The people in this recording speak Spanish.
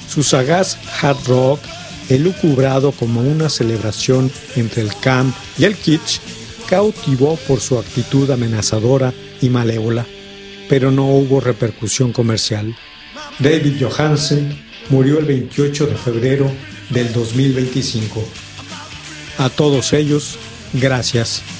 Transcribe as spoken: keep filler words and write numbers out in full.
Su sagaz hard rock, elucubrado como una celebración entre el camp y el kitsch, cautivó por su actitud amenazadora y malévola, pero no hubo repercusión comercial. David Johansen murió el veintiocho de febrero del dos mil veinticinco. A todos ellos, gracias.